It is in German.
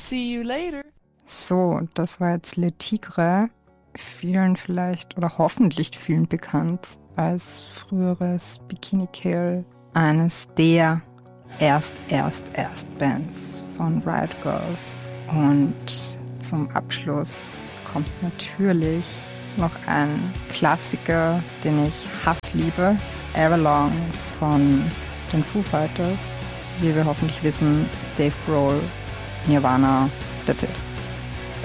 See you later. So, das war jetzt Le Tigre. Vielen vielleicht oder hoffentlich vielen bekannt als früheres Bikini Kill. Eines der Erstbands von Riot Girls. Und zum Abschluss kommt natürlich noch ein Klassiker, den ich hassliebe. Everlong von den Foo Fighters. Wie wir hoffentlich wissen, Dave Grohl, Nirvana, that's it.